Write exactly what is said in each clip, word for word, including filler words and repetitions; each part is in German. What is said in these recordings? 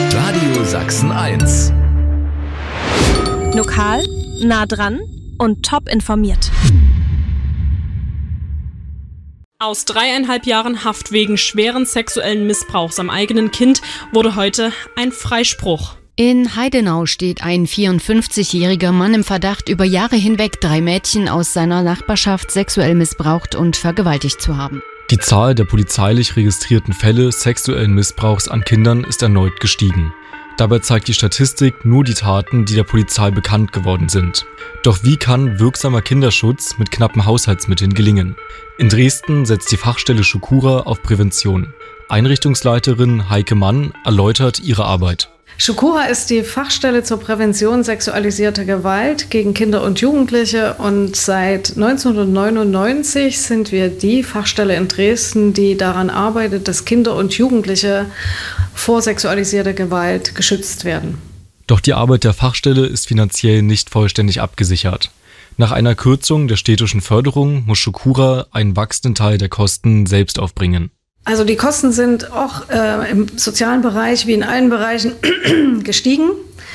Radio Sachsen eins. Lokal, nah dran und top informiert. Aus dreieinhalb Jahren Haft wegen schweren sexuellen Missbrauchs am eigenen Kind wurde heute ein Freispruch. In Heidenau steht ein vierundfünfzigjähriger Mann im Verdacht, über Jahre hinweg drei Mädchen aus seiner Nachbarschaft sexuell missbraucht und vergewaltigt zu haben. Die Zahl der polizeilich registrierten Fälle sexuellen Missbrauchs an Kindern ist erneut gestiegen. Dabei zeigt die Statistik nur die Taten, die der Polizei bekannt geworden sind. Doch wie kann wirksamer Kinderschutz mit knappen Haushaltsmitteln gelingen? In Dresden setzt die Fachstelle Schukura auf Prävention. Einrichtungsleiterin Heike Mann erläutert ihre Arbeit. Schukura ist die Fachstelle zur Prävention sexualisierter Gewalt gegen Kinder und Jugendliche und seit neunzehnhundertneunundneunzig sind wir die Fachstelle in Dresden, die daran arbeitet, dass Kinder und Jugendliche vor sexualisierter Gewalt geschützt werden. Doch die Arbeit der Fachstelle ist finanziell nicht vollständig abgesichert. Nach einer Kürzung der städtischen Förderung muss Schukura einen wachsenden Teil der Kosten selbst aufbringen. Also die Kosten sind auch äh, im sozialen Bereich wie in allen Bereichen gestiegen.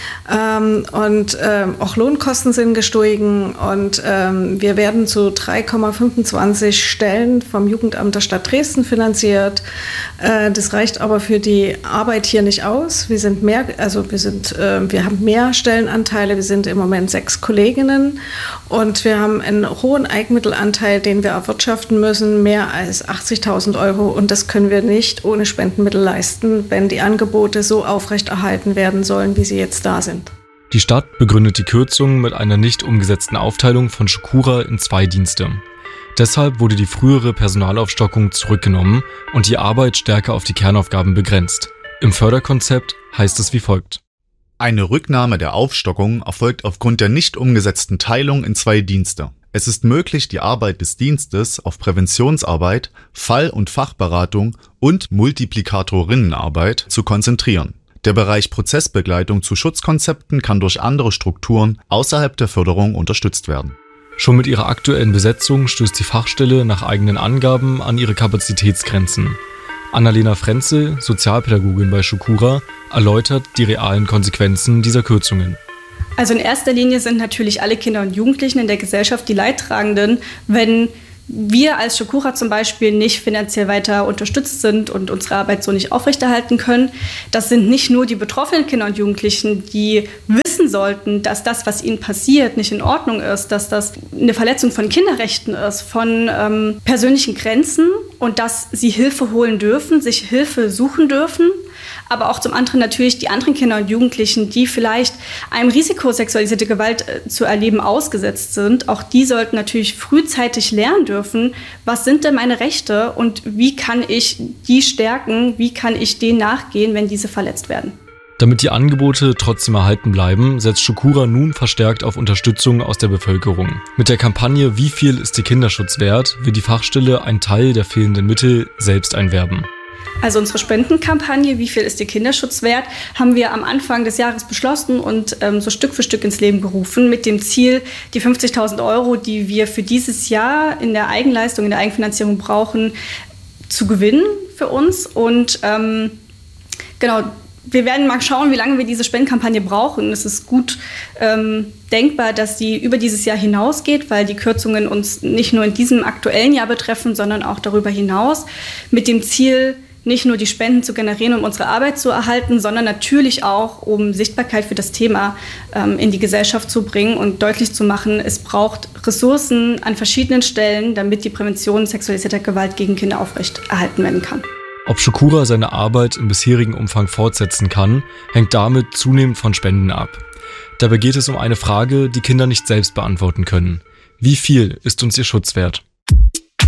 Ähm, und ähm, auch Lohnkosten sind gestiegen und ähm, wir werden zu drei Komma fünfundzwanzig Stellen vom Jugendamt der Stadt Dresden finanziert. Äh, das reicht aber für die Arbeit hier nicht aus. Wir sind mehr, also wir sind, äh, wir haben mehr Stellenanteile. Wir sind im Moment sechs Kolleginnen und wir haben einen hohen Eigenmittelanteil, den wir erwirtschaften müssen, mehr als achtzigtausend Euro, und das können wir nicht ohne Spendenmittel leisten, wenn die Angebote so aufrechterhalten werden sollen, wie sie jetzt da sind. Die Stadt begründet die Kürzung mit einer nicht umgesetzten Aufteilung von Schukura in zwei Dienste. Deshalb wurde die frühere Personalaufstockung zurückgenommen und die Arbeit stärker auf die Kernaufgaben begrenzt. Im Förderkonzept heißt es wie folgt. Eine Rücknahme der Aufstockung erfolgt aufgrund der nicht umgesetzten Teilung in zwei Dienste. Es ist möglich, die Arbeit des Dienstes auf Präventionsarbeit, Fall- und Fachberatung und Multiplikatorinnenarbeit zu konzentrieren. Der Bereich Prozessbegleitung zu Schutzkonzepten kann durch andere Strukturen außerhalb der Förderung unterstützt werden. Schon mit ihrer aktuellen Besetzung stößt die Fachstelle nach eigenen Angaben an ihre Kapazitätsgrenzen. Annalena Frenzel, Sozialpädagogin bei Schukura, erläutert die realen Konsequenzen dieser Kürzungen. Also in erster Linie sind natürlich alle Kinder und Jugendlichen in der Gesellschaft die Leidtragenden, wenn wir als Schukura zum Beispiel nicht finanziell weiter unterstützt sind und unsere Arbeit so nicht aufrechterhalten können. Das sind nicht nur die betroffenen Kinder und Jugendlichen, die wissen sollten, dass das, was ihnen passiert, nicht in Ordnung ist, dass das eine Verletzung von Kinderrechten ist, von ähm, persönlichen Grenzen, und dass sie Hilfe holen dürfen, sich Hilfe suchen dürfen. Aber auch zum anderen natürlich die anderen Kinder und Jugendlichen, die vielleicht einem Risiko, sexualisierte Gewalt äh, zu erleben, ausgesetzt sind. Auch die sollten natürlich frühzeitig lernen dürfen, was sind denn meine Rechte und wie kann ich die stärken, wie kann ich denen nachgehen, wenn diese verletzt werden. Damit die Angebote trotzdem erhalten bleiben, setzt Schukura nun verstärkt auf Unterstützung aus der Bevölkerung. Mit der Kampagne Wie viel ist der Kinderschutz wert, will die Fachstelle einen Teil der fehlenden Mittel selbst einwerben. Also unsere Spendenkampagne Wie viel ist der Kinderschutz wert, haben wir am Anfang des Jahres beschlossen und ähm, so Stück für Stück ins Leben gerufen, mit dem Ziel, die fünfzigtausend Euro, die wir für dieses Jahr in der Eigenleistung, in der Eigenfinanzierung brauchen, zu gewinnen für uns. Und ähm, genau, wir werden mal schauen, wie lange wir diese Spendenkampagne brauchen. Es ist gut ähm, denkbar, dass die über dieses Jahr hinausgeht, weil die Kürzungen uns nicht nur in diesem aktuellen Jahr betreffen, sondern auch darüber hinaus, mit dem Ziel, nicht nur die Spenden zu generieren, um unsere Arbeit zu erhalten, sondern natürlich auch, um Sichtbarkeit für das Thema ähm, in die Gesellschaft zu bringen und deutlich zu machen, es braucht Ressourcen an verschiedenen Stellen, damit die Prävention sexualisierter Gewalt gegen Kinder aufrechterhalten werden kann. Ob Schukura seine Arbeit im bisherigen Umfang fortsetzen kann, hängt damit zunehmend von Spenden ab. Dabei geht es um eine Frage, die Kinder nicht selbst beantworten können. Wie viel ist uns ihr Schutz wert?